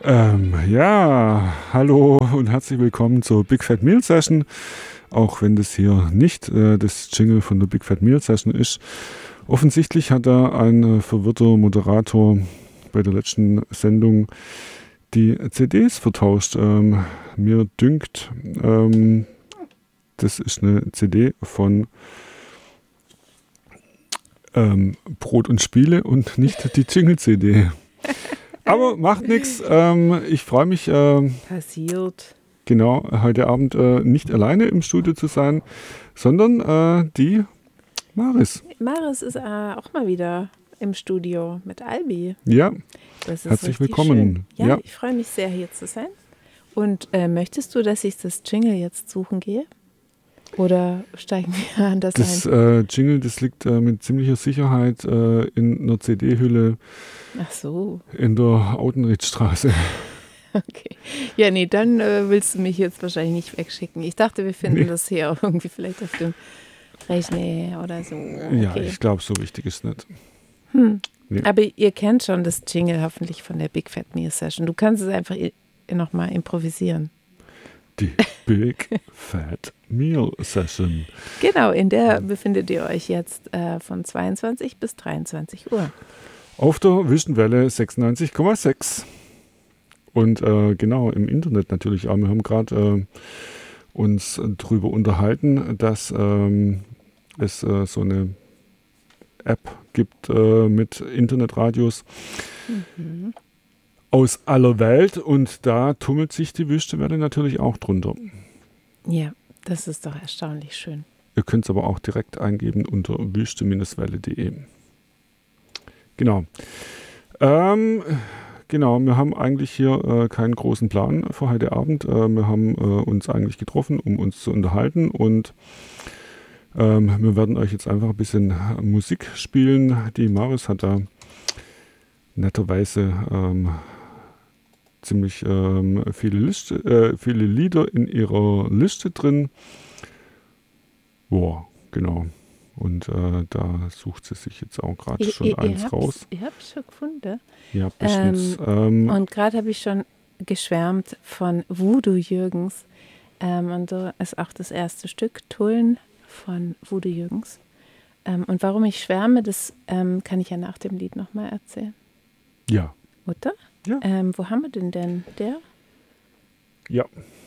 Ja, hallo und herzlich willkommen zur Big Fat Meal Session. Auch wenn das hier nicht das Jingle von der Big Fat Meal Session ist. Offensichtlich hat da ein verwirrter Moderator bei der letzten Sendung die CDs vertauscht. Mir dünkt, das ist eine CD von Brot und Spiele und nicht die Jingle-CD. Aber macht nichts. Ich freue mich, Passiert. genau, heute Abend nicht alleine im Studio zu sein, sondern die Maris. Maris ist auch mal wieder im Studio mit Albi. Ja, Das ist herzlich richtig willkommen. Schön. Ja, ich freue mich sehr, hier zu sein. Und möchtest du, dass ich das Jingle jetzt suchen gehe? Oder steigen wir an das ein? Das Jingle, das liegt mit ziemlicher Sicherheit in einer CD-Hülle Ach so. in der Audenriedstraße. Okay. Ja, nee, dann willst du mich jetzt wahrscheinlich nicht wegschicken. Ich dachte, wir finden das hier auch irgendwie vielleicht auf dem Rechner oder so. Okay. Ja, ich glaube, so wichtig ist es nicht. Nee. Aber ihr kennt schon das Jingle hoffentlich von der Big Fat Meal Session. Du kannst es einfach nochmal improvisieren. Die Big Fat Meal Session. Genau, in der befindet ihr euch jetzt von 22 bis 23 Uhr. Auf der Visionwelle 96,6. Und genau, im Internet natürlich auch. Wir haben gerade uns darüber unterhalten, dass es so eine App gibt mit Internetradios aus aller Welt. Und da tummelt sich die Wüstewelle natürlich auch drunter. Ja, das ist doch erstaunlich schön. Ihr könnt es aber auch direkt eingeben unter wüste-welle.de. Genau. Genau, wir haben eigentlich hier keinen großen Plan für heute Abend. Wir haben uns eigentlich getroffen, um uns zu unterhalten und wir werden euch jetzt einfach ein bisschen Musik spielen. Die Maris hat da netterweise ziemlich viele Lieder in ihrer Liste drin. Boah, genau. Und da sucht sie sich jetzt auch gerade schon eins raus. Ihr habt es schon gefunden? Ja, bestens. Und gerade habe ich schon geschwärmt von Voodoo Jürgens. Und so ist auch das erste Stück, Tullen von Voodoo Jürgens. Und warum ich schwärme, das kann ich ja nach dem Lied nochmal erzählen. Ja. Oder? Ja. Wo haben wir denn? Der? Ja.